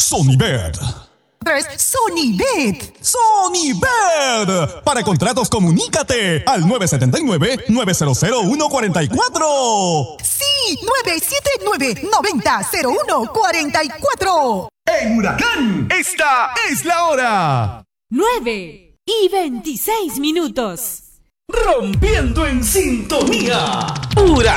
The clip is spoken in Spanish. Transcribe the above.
Sonibet. Sonibet. Sonibet. Para contratos, comunícate al 979-900-144. Sí, 979-90-0144. En Huracán, esta es la hora. 9:26. Rompiendo en sintonía. Huracán.